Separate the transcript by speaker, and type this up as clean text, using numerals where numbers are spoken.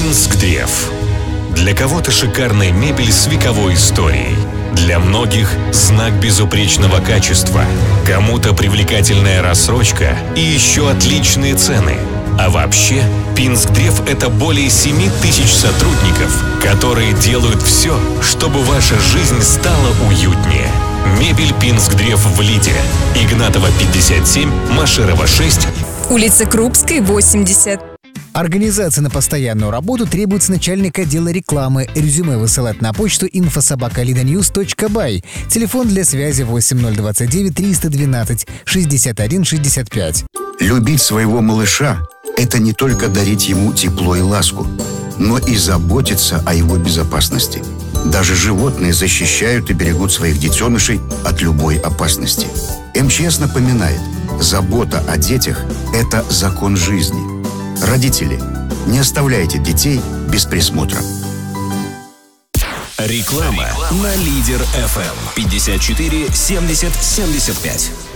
Speaker 1: Пинск-Древ. Для кого-то шикарная мебель с вековой историей. Для многих знак безупречного качества. Кому-то привлекательная рассрочка и еще отличные цены. А вообще, Пинск-Древ — это более 7000 сотрудников, которые делают все, чтобы ваша жизнь стала уютнее. Мебель Пинск-Древ в Лиде. Игнатова, 57, Машерова, 6.
Speaker 2: Улица Крупской, 80.
Speaker 3: Организация на постоянную работу требуется начальник отдела рекламы. Резюме высылать на почту info@lidanews.by. Телефон для связи 8029 312 61 65.
Speaker 4: Любить своего малыша – это не только дарить ему тепло и ласку, но и заботиться о его безопасности. Даже животные защищают и берегут своих детенышей от любой опасности. МЧС напоминает, забота о детях – это закон жизни. Родители, не оставляйте детей без присмотра.
Speaker 1: Реклама на Лидер ФМ 54 70 75.